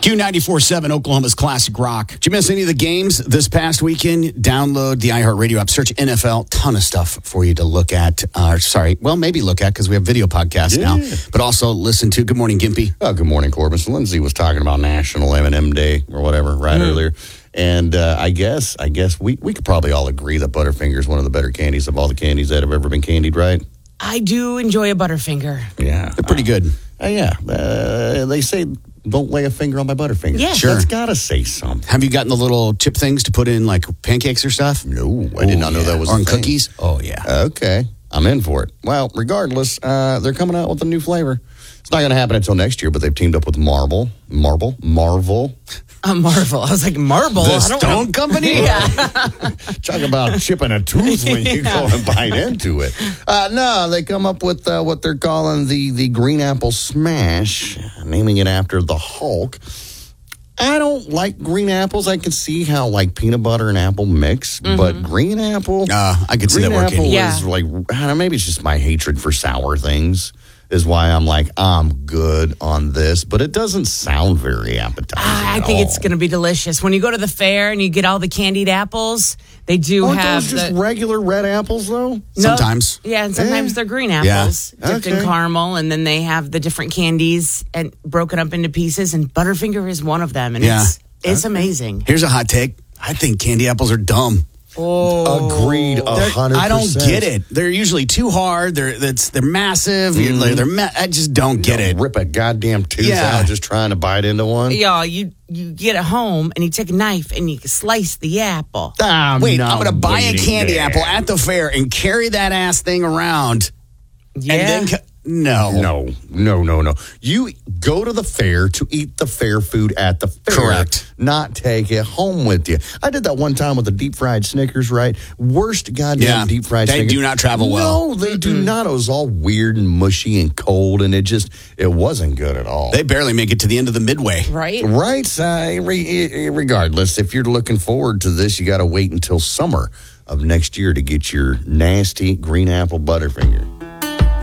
Q94.7, Oklahoma's classic rock. Did you miss any of the games this past weekend? Download the iHeartRadio app. Search NFL. Ton of stuff for you to look at. Maybe look at because we have video podcasts now. But also listen to. Good morning, Gimpy. Oh, good morning, Corbin. So Lindsay was talking about National M&M Day or whatever earlier. And I guess we could probably all agree that Butterfinger is one of the better candies of all the candies that have ever been candied, right? I do enjoy a Butterfinger. Yeah. They're pretty good. They say don't lay a finger on my Butterfinger. Yeah. Sure. That's got to say something. Have you gotten the little chip things to put in like pancakes or stuff? No, I did not know that was Or a in thing. cookies? Oh, yeah. Okay. I'm in for it. Well, regardless, they're coming out with a new flavor. It's not going to happen until next year, but they've teamed up with Marvel. Marvel. I was like, Marble? The I don't Stone know. Company? Yeah. Talk about chipping a tooth when you go and bite into it. No, they come up with what they're calling the Green Apple Smash, naming it after the Hulk. I don't like green apples. I can see how like peanut butter and apple mix, but green apple. I could see that working. Green apple Yeah. is like, I don't know, maybe it's just my hatred for sour things is why I'm like, I'm good on this, but it doesn't sound very appetizing. I think it's going to be delicious. When you go to the fair and you get all the candied apples, they do Aren't have those just regular red apples though? Sometimes. Yeah, and sometimes they're green Yeah. apples dipped in Okay. caramel, and then they have the different candies and broken up into pieces, and Butterfinger is one of them, and Yeah. it's amazing. Here's a hot take. I think candy apples are dumb. Agreed, 100%. I don't get it. They're usually too hard. They're massive. I just don't get it. Rip a goddamn tooth Yeah. out just trying to bite into one. Y'all, you get it home and you take a knife and you slice the apple. Wait, I'm going to buy a waiting candy there. apple at the fair and carry that ass thing around. Yeah. And then No. You go to the fair to eat the fair food at the fair. Correct. Not take it home with you. I did that one time with the deep fried Snickers, right? Worst goddamn deep fried They Snickers. do not travel well. No, they do not. It was all weird and mushy and cold, and it wasn't good at all. They barely make it to the end of the midway. Right? Right. Regardless, if you're looking forward to this, you got to wait until summer of next year to get your nasty green apple Butterfinger.